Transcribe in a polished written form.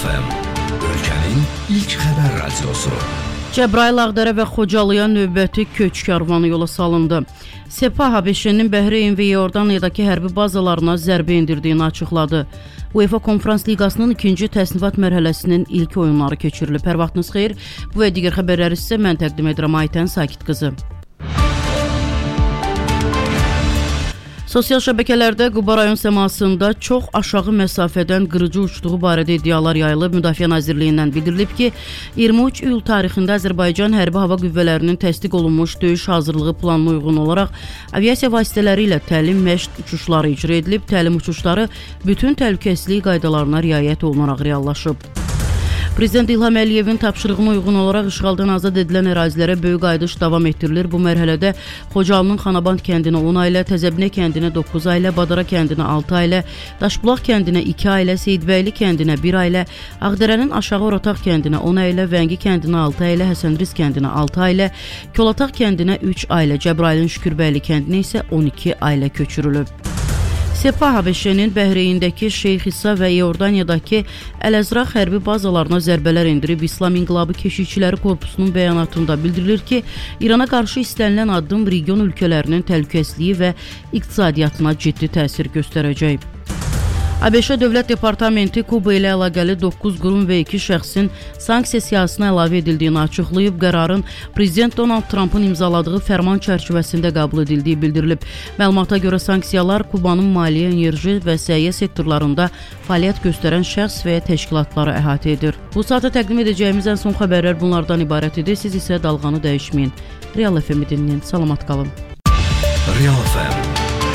Real FM, ölkənin ilk xəbər radiosu. Cəbrayıl, Ağdərə və Xocalıya növbəti köç karvanı yola salındı. Sepah ABŞ-nin Bəhreyn və Iordaniyadakı hərbi bazalarına zərbə endirdiyini açıqladı. UEFA Konferans Liqasının ikinci təsnifat mərhələsinin ilk oyunları keçirilib. Hər vaxtınız xeyir. Bu və digər xəbərləri sizə mən təqdim edirəm. Aytən Sakit qızı. Sosial şəbəkələrdə Quba rayon səmasında çox aşağı məsafədən qırıcı uçduğu barədə iddialar yayılıb. Müdafiə Nazirliyindən bildirilib ki, 23 iyul tarixində Azərbaycan Hərbi Hava Qüvvələrinin təsdiq olunmuş döyüş hazırlığı planına uyğun olaraq aviasiya vasitələri ilə təlim məşq uçuşları icra edilib. Təlim uçuşları bütün təhlükəsizlik qaydalarına riayət olunaraq reallaşıb. Prezident İlham Əliyevin tapşırığına uyğun olaraq işğaldan azad edilən ərazilərə böyük qayıdış davam etdirilir. Bu mərhələdə Xocalının Xanaband kəndinə 10 ailə, Təzəbinə kəndinə 9 ailə, Badara kəndinə 6 ailə, Daşbulaq kəndinə 2 ailə, Seyidbəyli kəndinə 1 ailə, Ağdərənin Aşağı Orataq kəndinə 10 ailə, Vəngi kəndinə 6 ailə, Həsənriz kəndinə 6 ailə, Kolataq kəndinə 3 ailə, Cəbrailin Şükürbəyli kəndinə isə 12 ailə köçürülüb. Sepah ABŞ-nin Bəhreyndəki Şeyx İsa və Iordaniyadakı Əl-Əzraq hərbi bazalarına zərbələr endirib. İslam İnqilabı Keşikçiləri Korpusunun bəyanatında bildirilir ki, İrana qarşı istənilən addım region ölkələrinin təhlükəsizliyi və iqtisadiyyatına ciddi təsir göstərəcək. ABŞ Dövlət Departamenti Kuba ilə əlaqəli 9 qurum və 2 şəxsin sanksiya siyahısına əlavə edildiyini açıqlayıb. Qərarın Prezident Donald Trumpın imzaladığı fərman çərçivəsində qəbul edildiyi bildirilib. Məlumata görə sanksiyalar Kubanın maliyyə, enerji və səhiyyə sektorlarında fəaliyyət göstərən şəxs və ya təşkilatları əhatə edir. Bu saata təqdim edəcəyimiz ən son xəbərlər bunlardan ibarət idi. Siz isə dalğanı dəyişməyin. Real FM-i dinləyin. Salamat qalın. Real FM